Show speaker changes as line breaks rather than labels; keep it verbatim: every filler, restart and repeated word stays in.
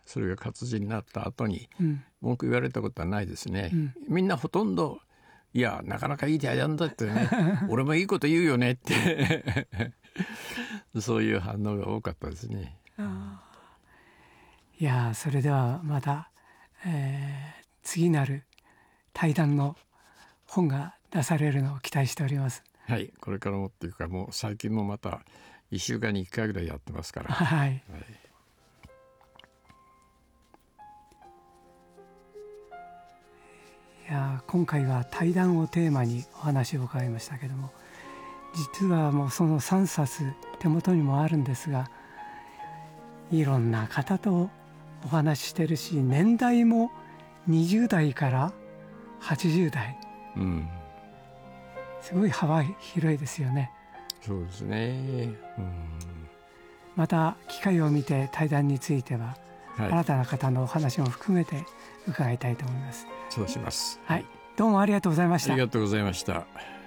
それが活字になった後に
うん、
文句言われたことはないですね、うん、みんなほとんどいやなかなかいい対談だってね俺もいいこと言うよねってそういう反応が多かったですね。
あ、いやそれではまた、えー、次なる対談の本が出されるのを期待しております。
はい、これからもっていうかもう最近もまたいっしゅうかんにいっかいぐらいやってますから、
はい、はい、いや今回は対談をテーマにお話を伺いましたけども、実はもうそのさんさつ手元にもあるんですが、いろんな方とお話ししてるし、年代もにじゅう代からはちじゅう代、うん、すごい幅広いですよね。
そうですね、うん、
また機会を見て対談については、はい、新たな方のお話も含めて伺いたいと思います。
そうします。
はい、どうもありがとうございました。
ありがとうございました。